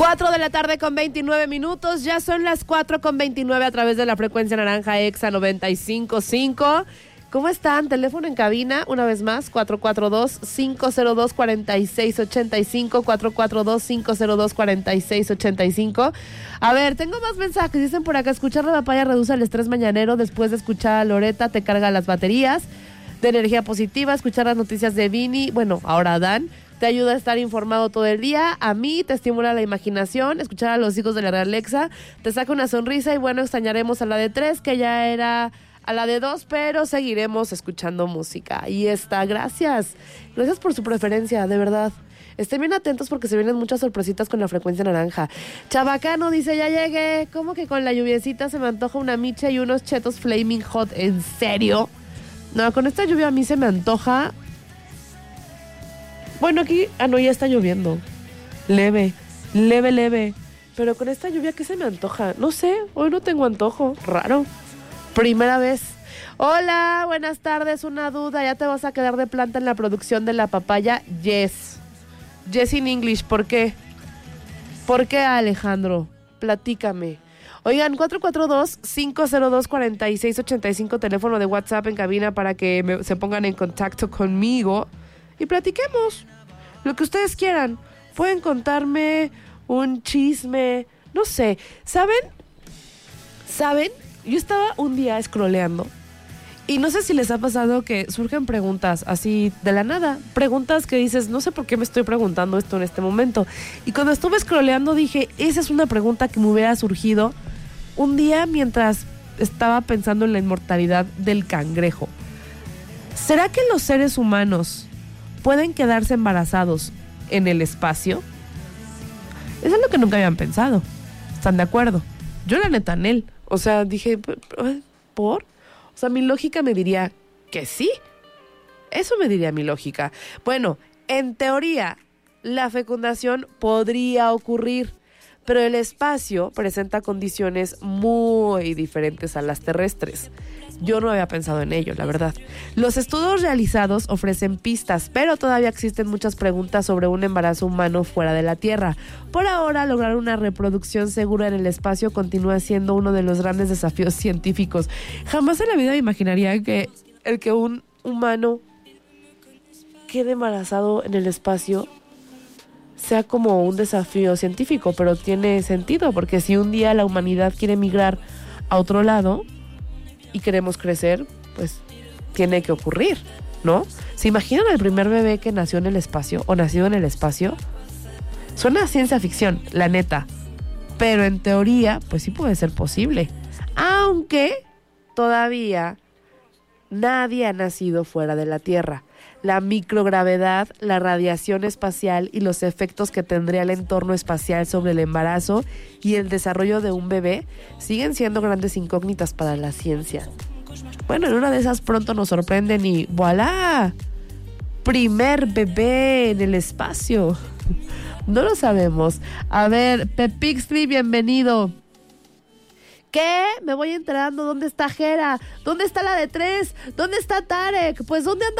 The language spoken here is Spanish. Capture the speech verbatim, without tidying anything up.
cuatro de la tarde con veintinueve minutos, ya son las cuatro con veintinueve a través de la frecuencia naranja Exa noventa y cinco punto cinco. ¿Cómo están? Teléfono en cabina, una vez más, cuatro cuatro dos, cinco cero dos, cuatro seis ocho cinco, cuatro cuatro dos, cinco cero dos, cuatro seis ocho cinco. A ver, tengo más mensajes, dicen por acá, escuchar la papaya reduce el estrés mañanero, después de escuchar a Loreta te carga las baterías de energía positiva, escuchar las noticias de Vini, bueno, ahora Dan, te ayuda a estar informado todo el día, a mí te estimula la imaginación, escuchar a los hijos de la Real Alexa, te saca una sonrisa y bueno, extrañaremos a la de tres, que ya era a la de dos, pero seguiremos escuchando música. Y está, gracias. Gracias por su preferencia, de verdad. Estén bien atentos porque se vienen muchas sorpresitas con la frecuencia naranja. Chabacano dice, ya llegué. ¿Cómo que con la lluviecita se me antoja una micha y unos chetos flaming hot? ¿En serio? No, con esta lluvia a mí se me antoja... Bueno, aquí... Ah, no, ya está lloviendo. Leve, leve, leve. Pero con esta lluvia, ¿qué se me antoja? No sé, hoy no tengo antojo. Raro. Primera vez. Hola, buenas tardes. Una duda, ¿ya te vas a quedar de planta en la producción de la papaya? Yes. Yes in English, ¿por qué? ¿Por qué, Alejandro? Platícame. Oigan, cuatro cuatro dos, cinco cero dos, cuatro seis ocho cinco, teléfono de WhatsApp en cabina para que me, se pongan en contacto conmigo y platiquemos lo que ustedes quieran. Pueden contarme un chisme, no sé. ¿Saben? ¿Saben? Yo estaba un día scrolleando y no sé si les ha pasado que surgen preguntas así de la nada, preguntas que dices, no sé por qué me estoy preguntando esto en este momento. Y cuando estuve scrolleando dije, esa es una pregunta que me hubiera surgido un día mientras estaba pensando en la inmortalidad del cangrejo. ¿Será que los seres humanos pueden quedarse embarazados en el espacio? Eso es lo que nunca habían pensado. ¿Están de acuerdo? Yo la neta en él. O sea, dije, ¿por? O sea, mi lógica me diría que sí. Eso me diría mi lógica. Bueno, en teoría, la fecundación podría ocurrir, pero el espacio presenta condiciones muy diferentes a las terrestres. Yo no había pensado en ello, la verdad. Los estudios realizados ofrecen pistas, pero todavía existen muchas preguntas sobre un embarazo humano fuera de la Tierra. Por ahora, lograr una reproducción segura en el espacio continúa siendo uno de los grandes desafíos científicos. Jamás en la vida me imaginaría que el que un humano quede embarazado en el espacio sea como un desafío científico, pero tiene sentido, porque si un día la humanidad quiere migrar a otro lado y queremos crecer, pues tiene que ocurrir, ¿no? ¿Se imaginan el primer bebé que nació en el espacio o nacido en el espacio? Suena a ciencia ficción, la neta, pero en teoría, pues sí puede ser posible, aunque todavía nadie ha nacido fuera de la Tierra. La microgravedad, la radiación espacial y los efectos que tendría el entorno espacial sobre el embarazo y el desarrollo de un bebé siguen siendo grandes incógnitas para la ciencia. Bueno, en una de esas pronto nos sorprenden y ¡voilá! Primer bebé en el espacio. No lo sabemos. A ver, Pepixtri, bienvenido. ¿Qué? Me voy enterando. ¿Dónde está Jera? ¿Dónde está la de tres? ¿Dónde está Tarek? Pues ¿dónde anda